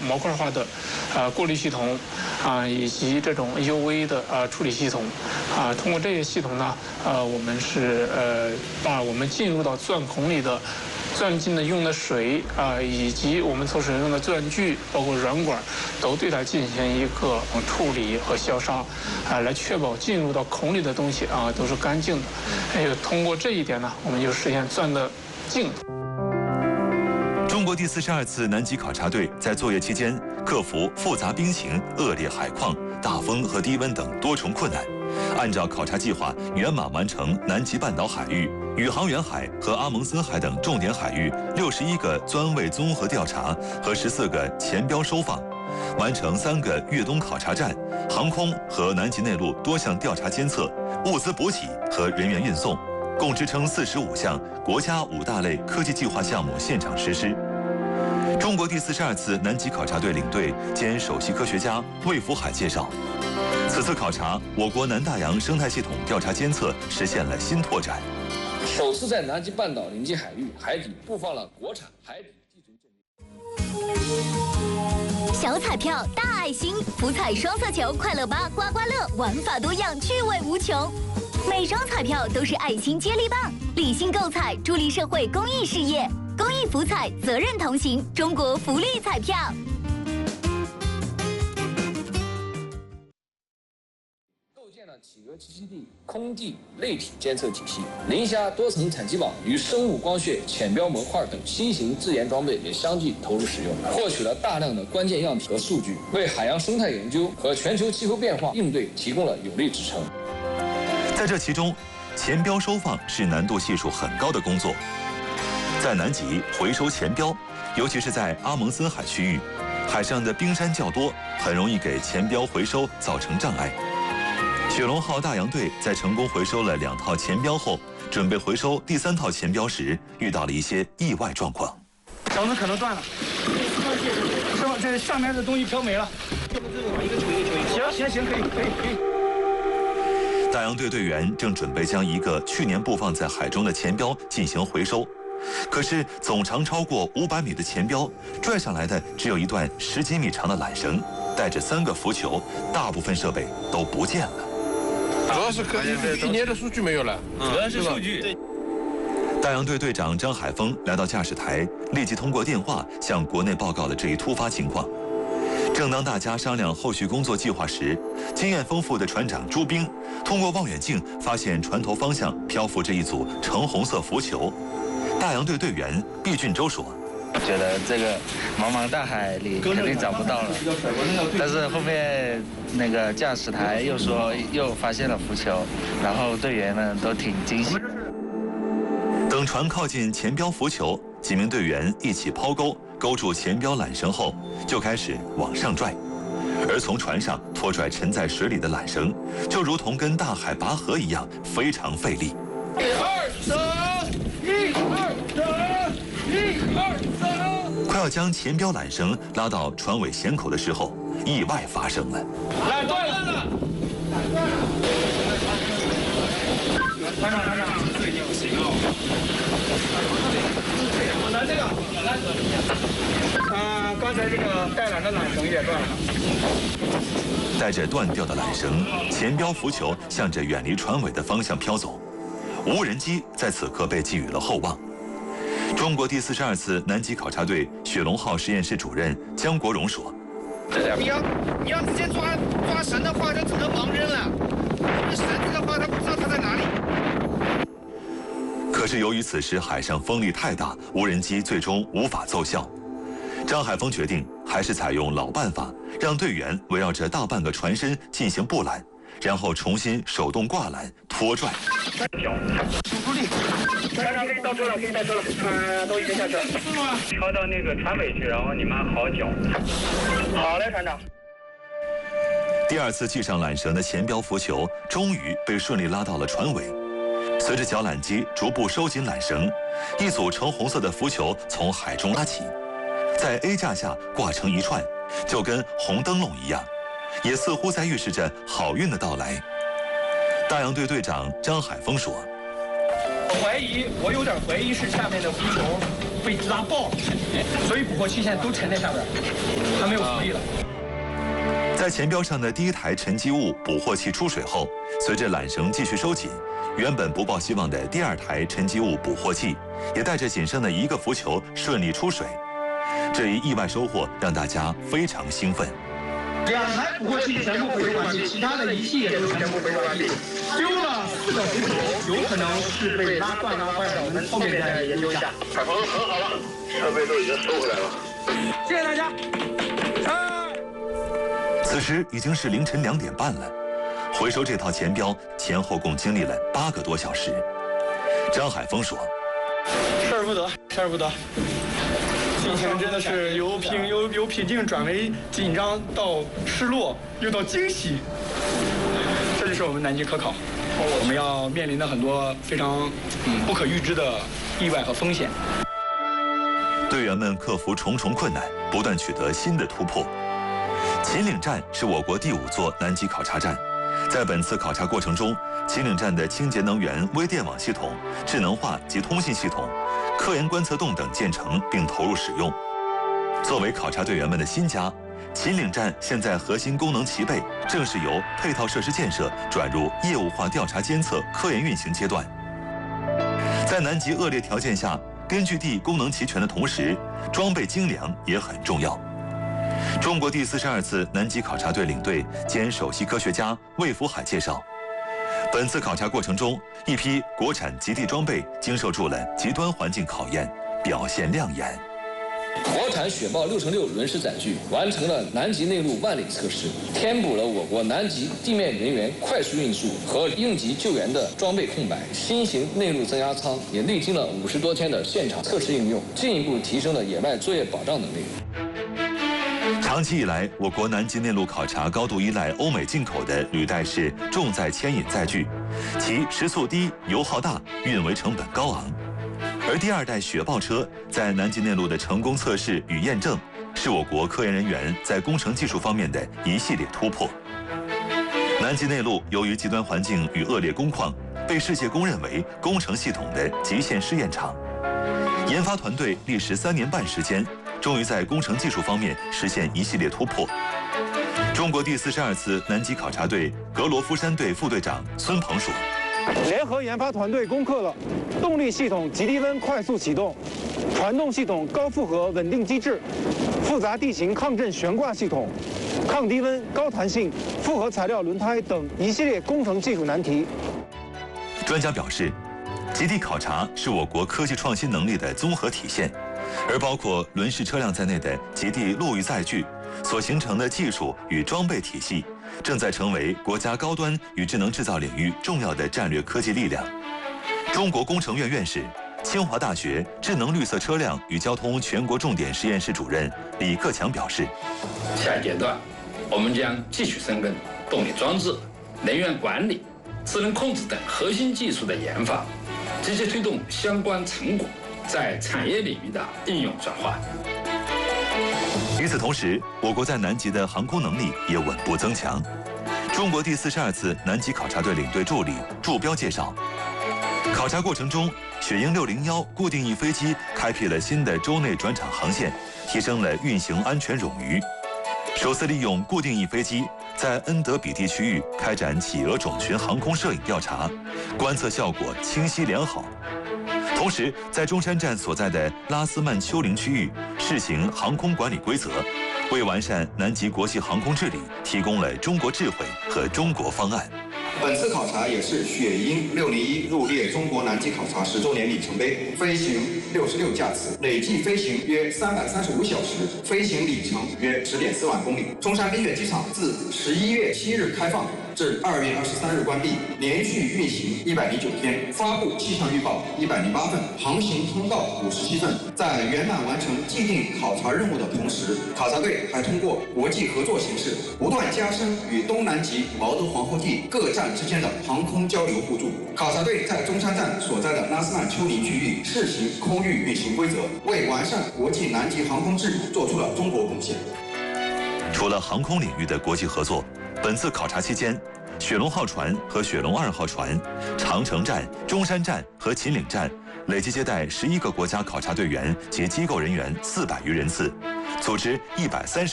模块化的过滤系统以及这种 UV 的处理系统通过这些系统呢，我们是把我们进入到钻孔里的钻进的用的水以及我们所使用的钻具，包括软管，都对它进行一个处理和消杀，来确保进入到孔里的东西都是干净的。通过这一点呢，我们就实现钻的净。 中国第42次南极考察队在作业期间克服复杂冰情、恶劣海况、大风和低温等多重困难，按照考察计划圆满完成南极半岛海域、宇航员海和阿蒙森海等重点海域61个钻位综合调查和14个前标收放，完成3个越冬考察站、航空和南极内陆多项调查监测、物资补给和人员运送，共支撑45项国家5大类科技计划项目现场实施。中国第42次南极考察队领队兼首席科学家魏福海介绍，此次考察，我国南大洋生态系统调查监测实现了新拓展， 首次在南极半岛临近海域海底布放了国产海底地图阵列。 小彩票大爱心，福彩双色球快乐吧刮刮乐，玩法多样，趣味无穷。每张彩票都是爱心接力棒，理性购彩，助力社会公益事业。公益福彩，责任同行，中国福利彩票。 构建了企鹅栖息地空地类体监测体系，磷虾多层采集网与生物光学浅标模块等新型自研装备也相继投入使用，获取了大量的关键样品和数据，为海洋生态研究和全球气候变化应对提供了有力支撑。 在这其中，前标收放是难度系数很高的工作。在南极回收前标，尤其是在阿蒙森海区域，海上的冰山较多，很容易给前标回收造成障碍。雪龙号大洋队在成功回收了2套前标后，准备回收第3套前标时，遇到了一些意外状况。 绳子可能断了，是吧？这上面的东西漂没了。行，可以。 大洋队队员正准备将一个去年布放在海中的前标进行回收，可是总长超过500米的前标拽上来的只有一段10几米长的缆绳，带着3个浮球，大部分设备都不见了。 主要是一年的数据没有了， 主要是数据。 大洋队队长张海峰来到驾驶台，立即通过电话向国内报告了这一突发情况。正当大家商量后续工作计划时，经验丰富的船长朱兵通过望远镜发现船头方向漂浮着一组橙红色浮球。大洋队队员毕俊洲说：“ 觉得这个茫茫大海里肯定找不到了，但是后面那个驾驶台又说又发现了浮球，然后队员们都挺惊喜。” 等船靠近前标浮球，几名队员一起抛钩，勾住前标缆绳后，就开始往上拽。而从船上拖拽沉在水里的缆绳，就如同跟大海拔河一样，非常费力。 1、2、3，1、2、3，1、2、3。 快要将前标缆绳拉到船尾舷口的时候，意外发生了。 缆断了！ 船长，这也不行哦。来这个，刚才这个带缆的缆绳也断了。 带着断掉的缆绳，前标浮球向着远离船尾的方向飘走。无人机在此刻被寄予了厚望。中国第42次南极考察队雪龙号实验室主任姜国荣说：“ 你要直接抓绳的话，就只能盲扔了。绳子的话，他不知道它在哪里。” 可是由于此时海上风力太大，无人机最终无法奏效。张海峰决定还是采用老办法，让队员围绕着大半个船身进行布缆，然后重新手动挂缆拖拽。 助力，船长可以到车了，都已经下去了。 调到那个船尾去，然后你们好绞。 好嘞，船长。 第2次系上缆绳的前标浮球终于被顺利拉到了船尾。随着绞缆机逐步收紧缆绳，一组橙红色的浮球从海中拉起，在 A 架下挂成一串，就跟红灯笼一样，也似乎在预示着好运的到来。大洋队队长张海峰说：“ 我有点怀疑是下面的浮球被拉爆了，所以捕获器现在都沉在下边，还没有浮力了。 在前标上的第一台沉积物捕获器出水后，随着缆绳继续收紧，原本不抱希望的第二台沉积物捕获器也带着仅剩的一个浮球顺利出水。这一意外收获让大家非常兴奋。 2台捕获器全部回收完毕，其他的仪器也都全部回收完毕。丢了4个浮球，有可能是被拉断拉坏的，我们后面再研究一下。 海鹏很好了，设备都已经收回来了。 谢谢大家。 此时已经是凌晨2点半了，回收这套前标前后共经历了8个多小时。张海峰说：“ 事而不得，心情真的是由平静转为紧张到失落，又到惊喜。这就是我们南极科考，我们要面临的很多非常不可预知的意外和风险。” 队员们克服重重困难，不断取得新的突破。秦岭站是我国第5座南极考察站，在本次考察过程中，秦岭站的清洁能源微电网系统、智能化及通信系统、科研观测洞等建成并投入使用。作为考察队员们的新家，秦岭站现在核心功能齐备，正是由配套设施建设转入业务化调查监测科研运行阶段。在南极恶劣条件下，根据地功能齐全的同时，装备精良也很重要。中国第42次南极考察队领队兼首席科学家魏福海介绍，本次考察过程中，一批国产极地装备经受住了极端环境考验，表现亮眼。 国产雪豹6×6轮式载具完成了南极内陆万里测试，填补了我国南极地面人员快速运输和应急救援的装备空白。新型内陆增压舱也历经了50多天的现场测试应用，进一步提升了野外作业保障能力。 长期以来，我国南极内陆考察高度依赖欧美进口的履带式重载牵引载具，其时速低、油耗大、运维成本高昂。而第2代雪豹车在南极内陆的成功测试与验证，是我国科研人员在工程技术方面的一系列突破。南极内陆由于极端环境与恶劣工况，被世界公认为工程系统的极限试验场。研发团队历时3年半时间，终于在工程技术方面实现一系列突破。中国第42次南极考察队格罗夫山队副队长孙鹏说：“ 联合研发团队攻克了动力系统极低温快速启动、传动系统高负荷稳定机制、复杂地形抗震悬挂系统、抗低温高弹性复合材料轮胎等一系列工程技术难题。” 专家表示，极地考察是我国科技创新能力的综合体现，而包括轮式车辆在内的极地陆域载具所形成的技术与装备体系，正在成为国家高端与智能制造领域重要的战略科技力量。中国工程院院士、清华大学智能绿色车辆与交通全国重点实验室主任李克强表示， 下一阶段，我们将继续深耕动力装置、能源管理、智能控制等核心技术的研发，积极推动相关成果在产业领域的应用转化。 与此同时，我国在南极的航空能力也稳步增强。中国第42次南极考察队领队助理祝彪介绍，考察过程中，雪鹰601固定翼飞机开辟了新的洲内转场航线，提升了运行安全冗余。首次利用固定翼飞机在恩德比地区域开展企鹅种群航空摄影调查，观测效果清晰良好。同时，在中山站所在的拉斯曼丘陵区域试行航空管理规则，为完善南极国际航空治理提供了中国智慧和中国方案。 本次考察也是雪鹰601入列中国南极考察10周年里程碑，飞行66架次，累计飞行约335小时，飞行里程约10.4万公里。中山冰雪机场自11月7日开放至2月23日关闭，连续运行109天，发布气象预报108份，航行通告57份。在圆满完成既定考察任务的同时，考察队还通过国际合作形式，不断加深与东南极毛德皇后地各站之间的航空交流互助。考察队在中山站所在的拉斯曼丘陵区域试行空域运行规则，为完善国际南极航空治理做出了中国贡献。 除了航空领域的国际合作，本次考察期间，雪龙号船和雪龙2号船、长城站、中山站和秦岭站累计接待11个国家考察队员及机构人员400余人次，组织130